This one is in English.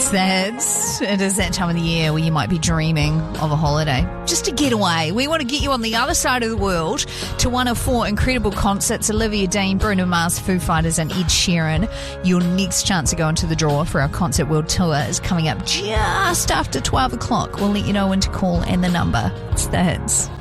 It's the hits. It is that time of the year where you might be dreaming of a holiday. Just a getaway. We want to get you on the other side of the world to one of 4 incredible concerts: Olivia Dean, Bruno Mars, Foo Fighters and Ed Sheeran. Your next chance to go into the draw for our Concert World Tour is coming up just after 12 o'clock. We'll let you know when to call and the number. It's the hits.